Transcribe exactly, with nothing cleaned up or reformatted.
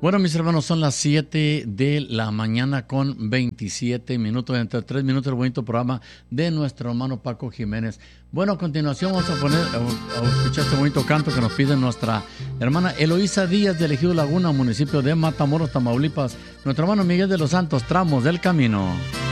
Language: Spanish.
Bueno, mis hermanos, son las siete de la mañana con veintisiete minutos. Entre tres minutos el bonito programa de nuestro hermano Paco Jiménez. Bueno, a continuación vamos a poner a, a escuchar este bonito canto que nos pide nuestra hermana Eloísa Díaz de Ejido Laguna, municipio de Matamoros, Tamaulipas. Nuestro hermano Miguel de los Santos, Tramos del Camino.